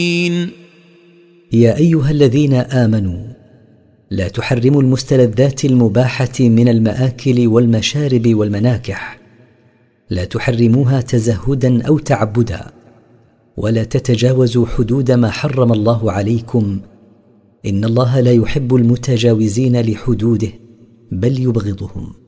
يا أيها الذين آمنوا لا تحرموا المستلذات المباحة من المآكل والمشارب والمناكح، لا تحرموها تزهدا أو تعبدا، ولا تتجاوزوا حدود ما حرم الله عليكم، إن الله لا يحب المتجاوزين لحدوده بل يبغضهم.